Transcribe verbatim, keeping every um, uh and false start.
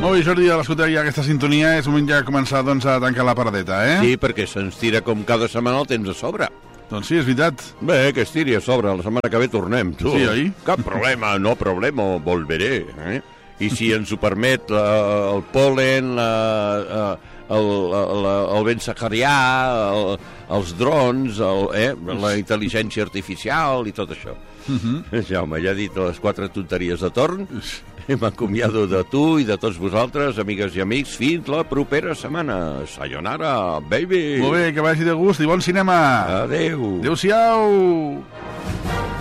Molt bé, Jordi, a l'escoltar ja aquesta sintonia és moment ja de començar doncs, a tancar la paradeta, eh? Sí, perquè se'ns tira com cada setmana el temps a sobre. Doncs sí, és veritat. Bé, que es tiri a sobre, la setmana que ve tornem. Tu. Sí, oi? Cap problema, no problema, volveré. Eh? I si ens ho permet la, el polen, la, el, el, el vent saharià, el, els drons, el, eh? la intel·ligència artificial i tot això. Uh-huh. Jaume, ja he dit les quatre tonteries de torn. M'acomiado de tu i de tots vosaltres, amigues i amics, fins la propera setmana. Sayonara, baby! Molt bé, que vagi de gust i bon cinema! Adéu! Adéu-siau!